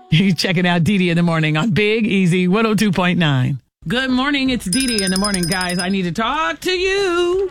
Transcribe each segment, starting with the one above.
You're checking out Dee in the morning on Big Easy 102.9. Good morning. It's Dee in the morning, guys. I need to talk to you.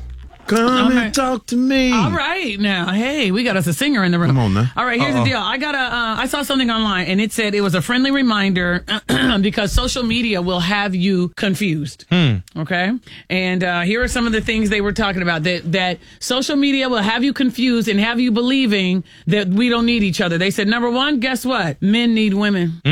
Come and talk to me. All right, now, hey, we got us a singer in the room. Come on now. All right, here's the deal. I saw something online, and it said it was a friendly reminder because social media will have you confused. Okay, and here are some of the things they were talking about. That social media will have you confused and have you believing that we don't need each other. They said, number one, guess what? Men need women.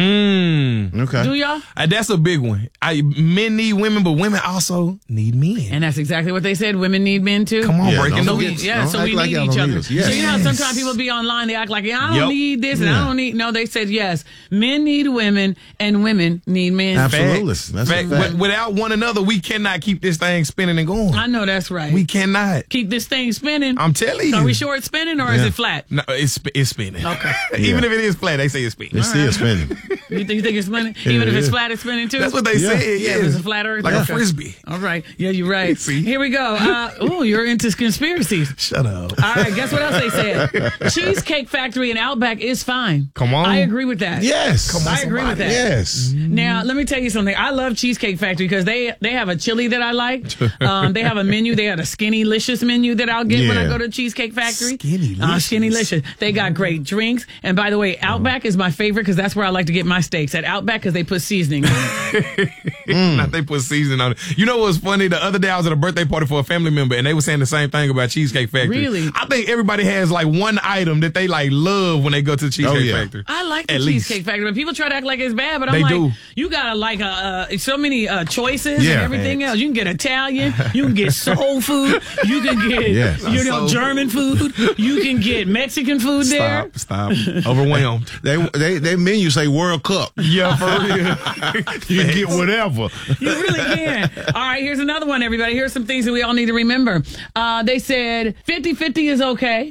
Okay. Do y'all? That's a big one. Men need women, but women also need men. And that's exactly what they said. Women need men too. Come on, breaking the don't news. So we like need y'all each don't other. need us. Yes. So you know how sometimes people be online, they act like, I don't need this and I don't need. No, they said yes. Men need women and women need men. Absolutely. Facts. That's a fact. Without one another, we cannot keep this thing spinning and going. I know that's right. We cannot. Keep this thing spinning. I'm telling you. Are we sure it's spinning or is it flat? No, it's spinning. Okay. Even if it is flat, they say it's spinning. It's still spinning. You think it's spinning? Even if it's flat, it's spinning too? That's what they said. Yeah, if it's a flat earth. Like a Okay. frisbee. All right. Yeah, you're right. See? Here we go. You're into conspiracies. Shut up. All right, guess what else they said? Cheesecake Factory and Outback is fine. Come on. I agree with that. Yes. Come on, I agree with that. Yes. Now, let me tell you something. I love Cheesecake Factory because they have a chili that I like. They have a menu. They have a Skinny-licious menu that I'll get when I Yeah. go to Cheesecake Factory. Skinny-licious. Skinny-licious. They got great drinks. And by the way, Outback is my favorite because that's where I like to get my steaks. At Outback because they put seasoning on it. Not they put seasoning on it. You know what's funny? The other day I was at a birthday party for a family member and they were saying the same thing about Cheesecake Factory. Really? I think everybody has like one item that they like love when they go to the Cheesecake Factory. I like the At least. Cheesecake Factory, but people try to act like it's bad. But I'm They like, do. you got like so many choices Yeah. and everything else. You can get Italian, you can get soul food, you can get Yes. Soul German food, you can get Mexican food there. Stop. Overwhelmed. They menu say World Cup. Yeah, for real. You can get whatever. You really can. All right, here's another one, everybody. Here's some things that we all need to remember. They said 50-50 is okay.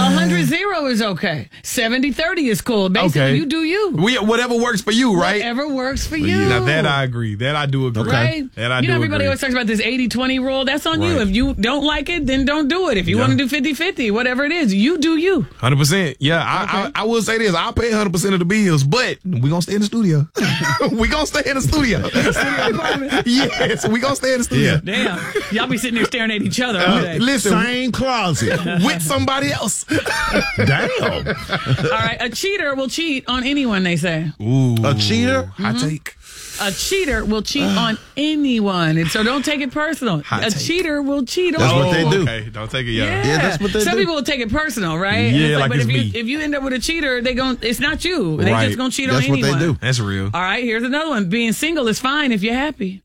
100-0 is okay. 70-30 is cool. Basically, Okay. you do you. Whatever works for you, right? Whatever works for you. Now that I agree. That I do agree. Right? That I you do know, everybody agree. always talks about this 80-20 rule. That's on you. Right. If you don't like it, then don't do it. If you want to do 50-50, whatever it is, you do you. 100%. Yeah, I will say this. I'll pay 100% of the bills, but we gonna stay in the studio. We gonna stay in the studio. Yes, we gonna stay in the studio. Damn. Y'all be sitting there staring at each other all day. Listen, Same closet. with somebody else. Damn. All right. A cheater will cheat on anyone, they say. Ooh, A cheater? hot take. A cheater will cheat on anyone. And so don't take it personal. Hot A take. cheater will cheat That's on what they do. Okay, don't take it, y'all. Yeah. Yeah, that's what they Some do. people will take it personal, right? And Yeah, it's like but it's if me. you end up with a cheater, it's not you. They Right. just gonna cheat That's on what anyone. they do. That's real. All right, here's another one. Being single is fine if you're happy.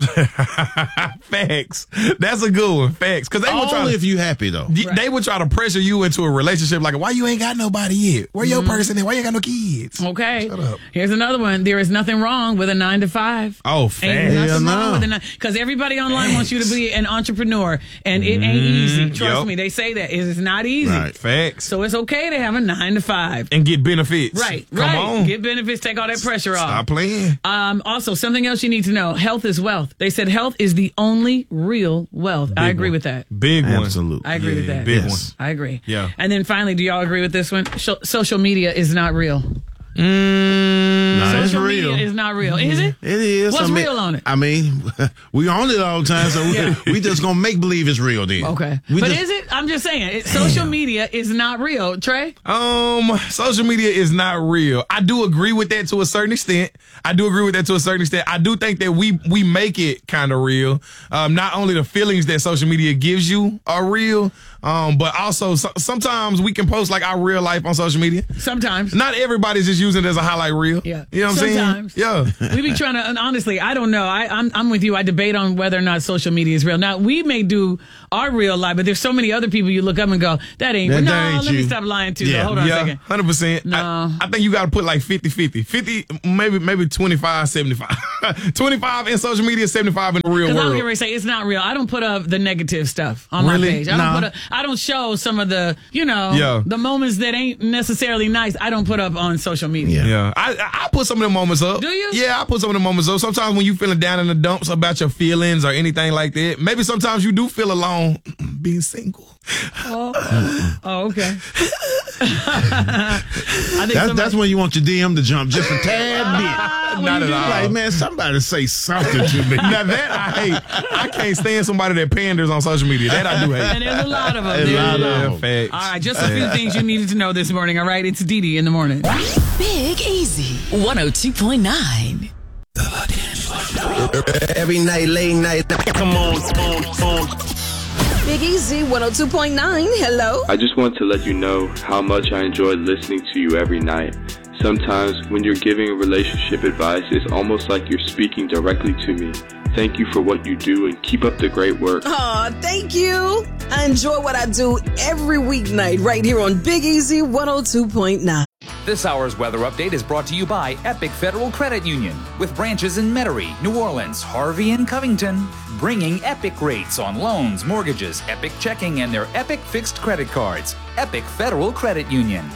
Facts. That's a good one. Facts. Because they were trying Only to. if you happy though. They would try to pressure you into a relationship like, why you ain't got nobody yet? Where your person at? Why you ain't got no kids? Okay. Shut up. Here's another one. There is nothing wrong with a 9 to 5. Oh, Ain't facts. nothing Hell wrong no. with a because everybody online wants you to be an entrepreneur, and it ain't easy. Trust Yup. me, they say that it's not easy. Right. Facts. So it's okay to have a 9 to 5. And get benefits. Right. Come right. on. Get benefits. Take all that pressure off. Stop playing. Also, something else you need to know: health is wealth. They said health is the only real wealth. I agree with that. Big one. Absolutely. I agree with that. Big Yes. one. I agree. Yeah. And then finally, do y'all agree with this one? Social media is not real. Nah, it's Social real. media is not real. Is it? It is. What's I mean, real on it? I mean, we on it all the time, so we just gonna make believe it's real then. Okay. But is it? I'm just saying, social media is not real. Trey? Social media is not real. I do agree with that to a certain extent. I do think that we make it kind of real. Not only the feelings that social media gives you are real, but also sometimes we can post like our real life on social media. Sometimes. Not everybody's just using it as a highlight reel. Yeah. You know what I'm saying? Sometimes. Yeah. We be trying to, and honestly, I don't know. I'm with you. I debate on whether or not social media is real. Now, we may do our real life, but there's so many other people you look up and go, that ain't real. No, ain't let me you. stop lying to you. Yeah. Hold on a Yeah, second. 100%. No. I think you got to put like 50-50. 50, maybe 25, 75. 25 in social media, 75 in the real Because I'm world. getting ready to say, it's not real. I don't put up the negative stuff on my Really? page. I don't show some of the, Yeah. the moments that ain't necessarily nice. I don't put up on social media. Yeah, I put some of the moments up. Do you? Yeah, I put some of the moments up. Sometimes when you feeling down in the dumps about your feelings or anything like that, maybe sometimes you do feel alone being single. Oh, okay. I think That's when you want your DM to jump just a tad bit. Not at all. Like, man, somebody say something to me. Now that I hate. I can't stand somebody that panders on social media. That I do hate. And there's a lot of them. A lot of them. Facts. All right, just a few things you needed to know this morning. All right, it's Dee Dee in the morning. Big Easy 102.9. Every night, late night. Come on. Big Easy 102.9. Hello. I just want to let you know how much I enjoy listening to you every night. Sometimes when you're giving relationship advice, it's almost like you're speaking directly to me. Thank you for what you do and keep up the great work. Aw, thank you. I enjoy what I do every weeknight right here on Big Easy 102.9. This hour's weather update is brought to you by Epic Federal Credit Union, with branches in Metairie, New Orleans, Harvey, and Covington, bringing Epic rates on loans, mortgages, Epic checking, and their Epic fixed credit cards. Epic Federal Credit Union.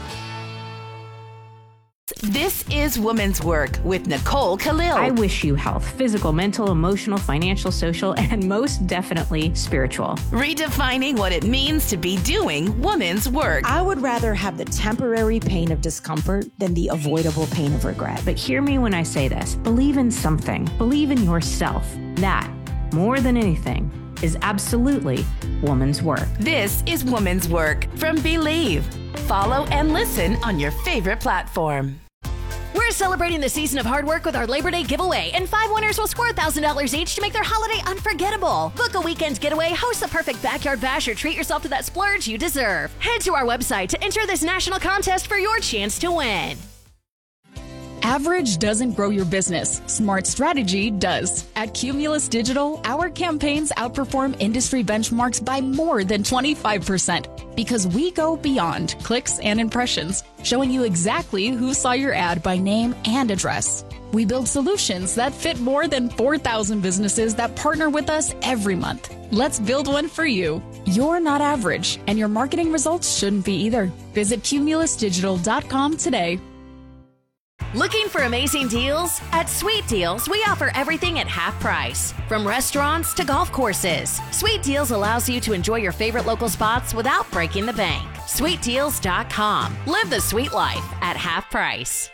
This is Women's Work with Nicole Khalil. I wish you health, physical, mental, emotional, financial, social, and most definitely spiritual. Redefining what it means to be doing women's work. I would rather have the temporary pain of discomfort than the avoidable pain of regret. But hear me when I say this. Believe in something. Believe in yourself. That, more than anything, is absolutely woman's work. This is Women's Work from Believe. Follow and listen on your favorite platform. We're celebrating the season of hard work with our Labor Day giveaway, and 5 winners will score $1,000 each to make their holiday unforgettable. Book a weekend getaway, host the perfect backyard bash, or treat yourself to that splurge you deserve. Head to our website to enter this national contest for your chance to win. Average doesn't grow your business. Smart strategy does. At Cumulus Digital, our campaigns outperform industry benchmarks by more than 25% because we go beyond clicks and impressions, showing you exactly who saw your ad by name and address. We build solutions that fit more than 4,000 businesses that partner with us every month. Let's build one for you. You're not average, and your marketing results shouldn't be either. Visit cumulusdigital.com today. Looking for amazing deals? At Sweet Deals, we offer everything at half price. From restaurants to golf courses, Sweet Deals allows you to enjoy your favorite local spots without breaking the bank. SweetDeals.com. Live the sweet life at half price.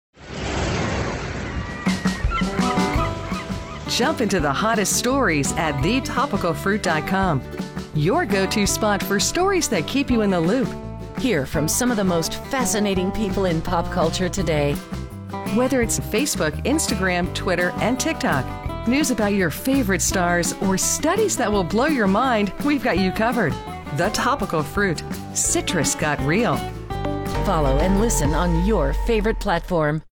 Jump into the hottest stories at thetopicalfruit.com. Your go-to spot for stories that keep you in the loop. Hear from some of the most fascinating people in pop culture today. Whether it's Facebook, Instagram, Twitter, and TikTok, news about your favorite stars, or studies that will blow your mind, we've got you covered. The Topical Fruit. Citrus got real. Follow and listen on your favorite platform.